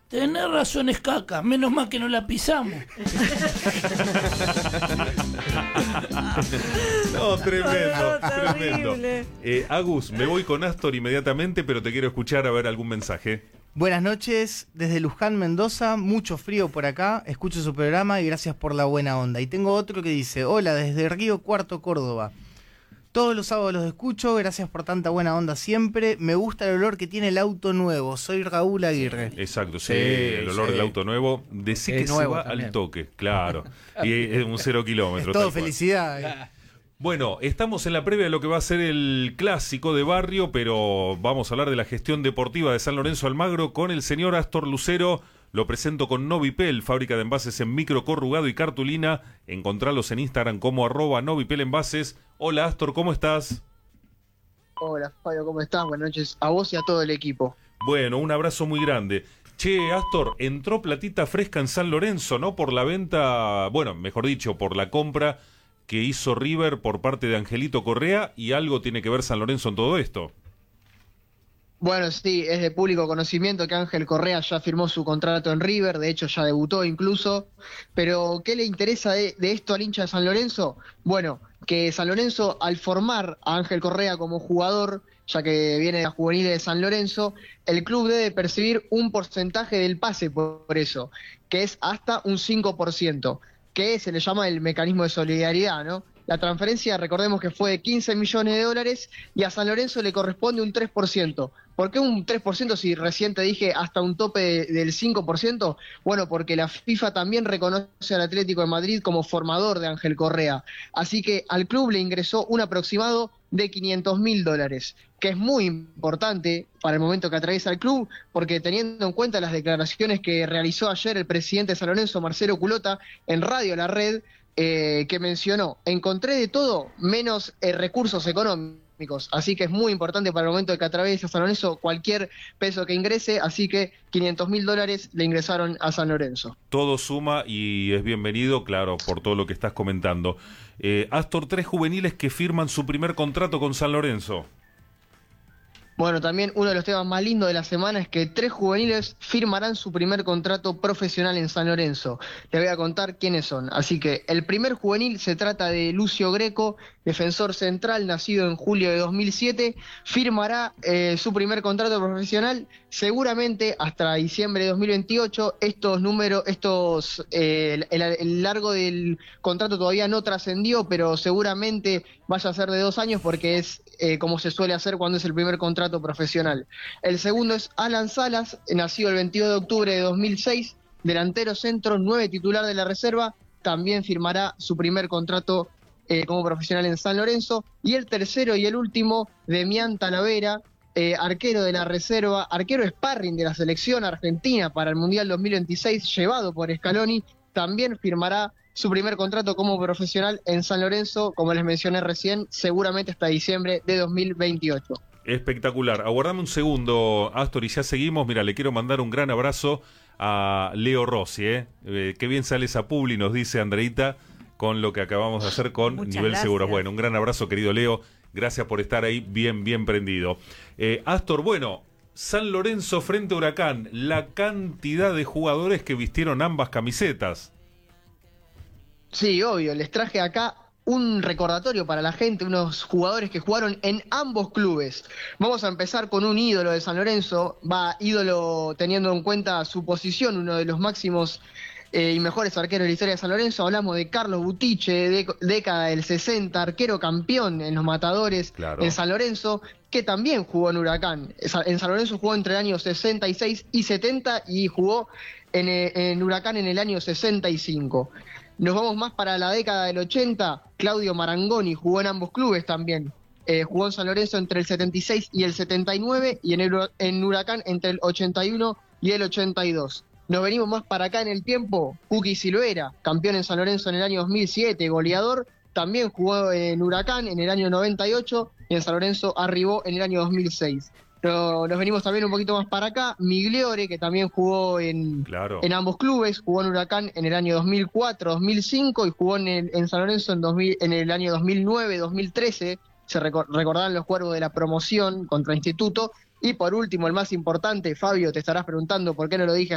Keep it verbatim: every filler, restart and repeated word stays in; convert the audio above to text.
Tenés razón, es caca, menos mal que no la pisamos. No, tremendo, No, tremendo. Eh, Agus, me voy con Astor inmediatamente, pero te quiero escuchar a ver algún mensaje. Buenas noches, desde Luján, Mendoza, mucho frío por acá, escucho su programa y gracias por la buena onda. Y tengo otro que dice, hola, desde Río Cuarto, Córdoba. Todos los sábados los escucho, gracias por tanta buena onda siempre. Me gusta el olor que tiene el auto nuevo. Soy Raúl Aguirre. Exacto, sí, Sí, el olor sí. del auto nuevo. Decí que Es se nuevo va también. al toque, claro. Y es un cero kilómetro. Es todo tal cual. felicidad. eh. Bueno, estamos en la previa de lo que va a ser el clásico de barrio, pero vamos a hablar de la gestión deportiva de San Lorenzo Almagro con el señor Astor Lucero. Lo presento con Novipel, fábrica de envases en micro, corrugado y cartulina. Encontralos en Instagram como arroba Novipel Envases. Hola Astor, ¿cómo estás? Hola Fabio, ¿cómo estás? Buenas noches a vos y a todo el equipo. Bueno, un abrazo muy grande. Che, Astor, entró platita fresca en San Lorenzo, ¿no? Por la venta, bueno, mejor dicho, por la compra que hizo River por parte de Angelito Correa, y algo tiene que ver San Lorenzo en todo esto. Bueno, sí, es de público conocimiento que Ángel Correa ya firmó su contrato en River, de hecho ya debutó incluso, pero ¿qué le interesa de, de esto al hincha de San Lorenzo? Bueno, que San Lorenzo al formar a Ángel Correa como jugador, ya que viene de la juvenil de San Lorenzo, el club debe percibir un porcentaje del pase por, por eso, que es hasta un cinco por ciento, que se le llama el mecanismo de solidaridad, ¿no? La transferencia, recordemos que fue de quince millones de dólares y a San Lorenzo le corresponde un tres por ciento. ¿Por qué un tres por ciento si recién te dije hasta un tope de, del cinco por ciento? Bueno, porque la FIFA también reconoce al Atlético de Madrid como formador de Ángel Correa. Así que al club le ingresó un aproximado de quinientos mil dólares, que es muy importante para el momento que atraviesa el club, porque teniendo en cuenta las declaraciones que realizó ayer el presidente de San Lorenzo, Marcelo Culota, en Radio La Red, Eh, que mencionó, encontré de todo menos eh, recursos económicos, así que es muy importante para el momento de que atraviesa San Lorenzo cualquier peso que ingrese, así que quinientos mil dólares le ingresaron a San Lorenzo. Todo suma y es bienvenido, claro, por todo lo que estás comentando. Eh, Astor, tres juveniles que firman su primer contrato con San Lorenzo. Bueno, también uno de los temas más lindos de la semana es que tres juveniles firmarán su primer contrato profesional en San Lorenzo. Les voy a contar quiénes son. Así que el primer juvenil se trata de Lucio Greco, defensor central, nacido en julio de dos mil siete. Firmará eh, su primer contrato profesional seguramente hasta diciembre de dos mil veintiocho. Estos números, estos eh, el, el largo del contrato todavía no trascendió, pero seguramente vaya a ser de dos años porque es eh, como se suele hacer cuando es el primer contrato profesional. El segundo es Alan Salas, nacido el veintidós de octubre de dos mil seis, delantero centro, nueve titular de la reserva, también firmará su primer contrato eh, como profesional en San Lorenzo. Y el tercero y el último, Demián Talavera, eh, arquero de la reserva, arquero sparring de la selección argentina para el Mundial dos mil veintiséis, llevado por Scaloni, también firmará su primer contrato como profesional en San Lorenzo, como les mencioné recién, seguramente hasta diciembre de dos mil veintiocho. Espectacular. Aguardame un segundo, Astor, y ya seguimos. Mira, le quiero mandar un gran abrazo a Leo Rossi, ¿eh? Eh, qué bien sale esa publi, nos dice Andreita, con lo que acabamos de hacer con Muchas Nivel gracias. Seguros. Bueno, un gran abrazo, querido Leo. Gracias por estar ahí bien, bien prendido. Eh, Astor, bueno, San Lorenzo frente a Huracán. La cantidad de jugadores que vistieron ambas camisetas. Sí, obvio, les traje acá un recordatorio para la gente, unos jugadores que jugaron en ambos clubes. Vamos a empezar con un ídolo de San Lorenzo, va ídolo teniendo en cuenta su posición, uno de los máximos eh, y mejores arqueros de la historia de San Lorenzo. Hablamos de Carlos Butiche, de, década del sesenta, arquero campeón en los Matadores, Claro. en San Lorenzo, que también jugó en Huracán. En San Lorenzo jugó entre el año sesenta y seis y setenta y jugó en, en Huracán en el año sesenta y cinco. Nos vamos más para la década del ochenta, Claudio Marangoni jugó en ambos clubes también. Eh, jugó en San Lorenzo entre el setenta y seis y el setenta y nueve y en, el, en Huracán entre el ochenta y uno y el ochenta y dos. Nos venimos más para acá en el tiempo, Cookie Silvera, campeón en San Lorenzo en el año dos mil siete, goleador, también jugó en Huracán en el año noventa y ocho y en San Lorenzo arribó en el año dos mil seis. Pero nos venimos también un poquito más para acá, Migliore, que también jugó en, Claro. en ambos clubes, jugó en Huracán en el año dos mil cuatro, dos mil cinco y jugó en, el, en San Lorenzo en, dos mil, en el año dos mil nueve, dos mil trece, se recor- recordarán los cuervos de la promoción contra Instituto. Y por último, el más importante, Fabio, te estarás preguntando por qué no lo dije